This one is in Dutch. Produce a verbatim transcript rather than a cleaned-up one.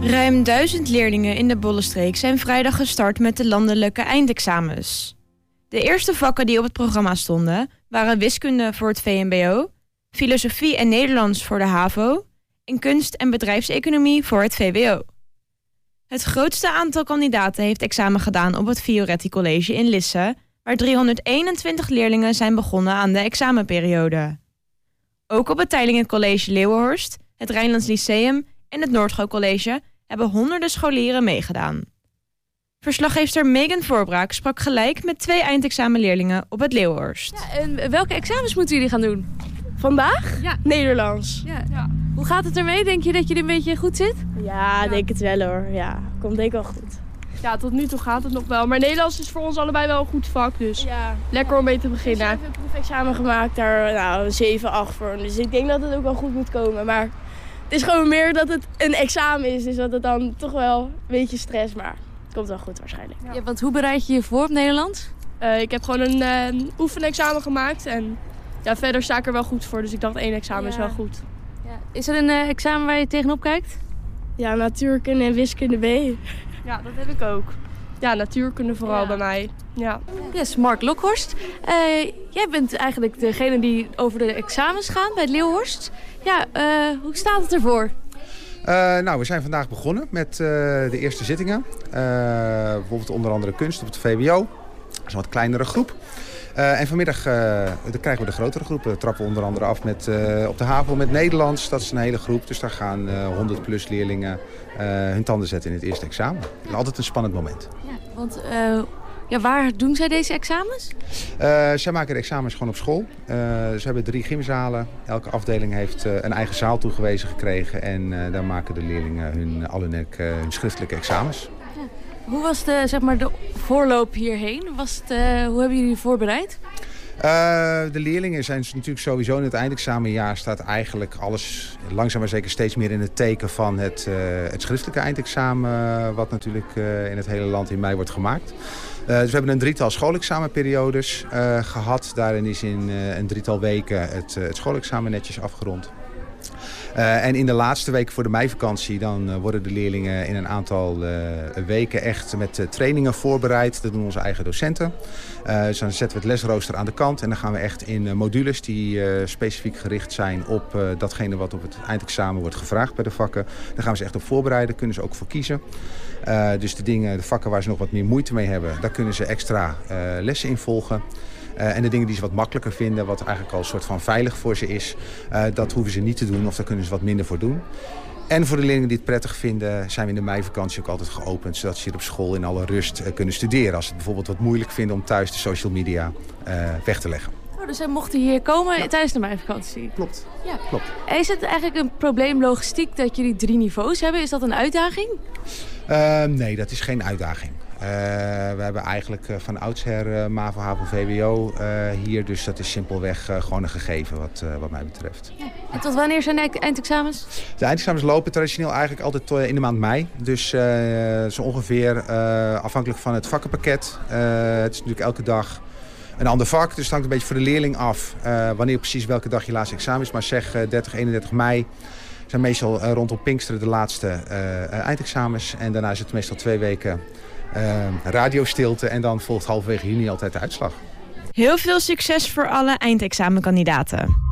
Ruim duizend leerlingen in de Bollenstreek zijn vrijdag gestart met de landelijke eindexamens. De eerste vakken die op het programma stonden waren wiskunde voor het V M B O, filosofie en Nederlands voor de HAVO en kunst- en bedrijfseconomie voor het V W O. Het grootste aantal kandidaten heeft examen gedaan op het Fioretti College in Lisse, waar driehonderdeenentwintig leerlingen zijn begonnen aan de examenperiode. Ook op het Teylingen College Leeuwenhorst, het Rijnlands Lyceum en het Noordgo College hebben honderden scholieren meegedaan. Verslaggeefster Megan Voorbraak sprak gelijk met twee eindexamenleerlingen op het Leeuwenhorst. Ja, en welke examens moeten jullie gaan doen? Vandaag? Ja. Nederlands. Ja. Ja. Hoe gaat het ermee? Denk je dat je er een beetje goed zit? Ja, Ja. denk het wel hoor. Ja, komt denk ik wel goed. Ja, tot nu toe gaat het nog wel. Maar Nederlands is voor ons allebei wel een goed vak, dus Ja. lekker om mee te Ik beginnen. heb een proefexamen gemaakt, daar nou, een zeven, acht voor. Dus ik denk dat het ook wel goed moet komen. Maar het is gewoon meer dat het een examen is. Dus dat het dan toch wel een beetje stress, maar het komt wel goed waarschijnlijk. Ja. Ja, want hoe bereid je je voor op Nederlands? Uh, ik heb gewoon een uh, oefenexamen gemaakt en ja, verder sta ik er wel goed voor. Dus ik dacht één examen Ja. is wel goed. Ja. Is er een uh, examen waar je tegenop kijkt? Ja, natuurkunde en wiskunde B. Ja, dat heb ik ook. Ja, natuurkunde vooral Ja. bij mij. Ja. Yes, Mark Lokhorst. Uh, jij bent eigenlijk degene die over de examens gaan bij het Leeuwenhorst. Ja, uh, hoe staat het ervoor? Uh, nou, we zijn vandaag begonnen met uh, de eerste zittingen. Uh, bijvoorbeeld onder andere kunst op het V W O. Dat is een wat kleinere groep. Uh, en vanmiddag uh, dan krijgen we de grotere groepen. We trappen onder andere af met, uh, op de HAVO met Nederlands. Dat is een hele groep. Dus daar gaan uh, honderd plus leerlingen uh, hun tanden zetten in het eerste examen. Dat is altijd een spannend moment. Ja, want uh, ja, waar doen zij deze examens? Uh, zij maken de examens gewoon op school. Uh, ze hebben drie gymzalen. Elke afdeling heeft uh, een eigen zaal toegewezen gekregen. En uh, daar maken de leerlingen hun, al hun, uh, hun schriftelijke examens. Hoe was de, zeg maar, de voorloop hierheen? Was het, uh, hoe hebben jullie voorbereid? Uh, de leerlingen zijn natuurlijk sowieso in het eindexamenjaar staat eigenlijk alles langzaam maar zeker steeds meer in het teken van het, uh, het schriftelijke eindexamen wat natuurlijk uh, in het hele land in mei wordt gemaakt. Uh, dus we hebben een drietal schoolexamenperiodes uh, gehad. Daarin is in uh, een drietal weken het, uh, het schoolexamen netjes afgerond. Uh, en in de laatste weken voor de meivakantie dan uh, worden de leerlingen in een aantal uh, weken echt met uh, trainingen voorbereid. Dat doen onze eigen docenten. Uh, dus dan zetten we het lesrooster aan de kant en dan gaan we echt in uh, modules die uh, specifiek gericht zijn op uh, datgene wat op het eindexamen wordt gevraagd bij de vakken. Daar gaan we ze echt op voorbereiden, kunnen ze ook voor kiezen. Uh, dus de dingen, de vakken waar ze nog wat meer moeite mee hebben, daar kunnen ze extra uh, lessen in volgen. Uh, en de dingen die ze wat makkelijker vinden, wat eigenlijk al een soort van veilig voor ze is, uh, dat hoeven ze niet te doen of daar kunnen ze wat minder voor doen. En voor de leerlingen die het prettig vinden, zijn we in de meivakantie ook altijd geopend, zodat ze hier op school in alle rust uh, kunnen studeren. Als ze het bijvoorbeeld wat moeilijk vinden om thuis de social media uh, weg te leggen. Oh, dus zij mochten hier komen ja. tijdens de meivakantie? Klopt. Ja. Klopt. Is het eigenlijk een probleem logistiek dat jullie drie niveaus hebben? Is dat een uitdaging? Uh, nee, dat is geen uitdaging. Uh, we hebben eigenlijk uh, van oudsher uh, MAVO, HAVO, V W O uh, hier. Dus dat is simpelweg uh, gewoon een gegeven wat, uh, wat mij betreft. Ja. En tot wanneer zijn de eindexamens? De eindexamens lopen traditioneel eigenlijk altijd uh, in de maand mei. Dus uh, zo ongeveer uh, afhankelijk van het vakkenpakket. Uh, het is natuurlijk elke dag een ander vak. Dus het hangt een beetje voor de leerling af uh, wanneer precies welke dag je laatste examen is. Maar zeg uh, dertig, eenendertig mei. Zijn meestal uh, rondom Pinksteren de laatste uh, eindexamens. En daarna is het meestal twee weken uh, radiostilte. En dan volgt halverwege juni altijd de uitslag. Heel veel succes voor alle eindexamenkandidaten.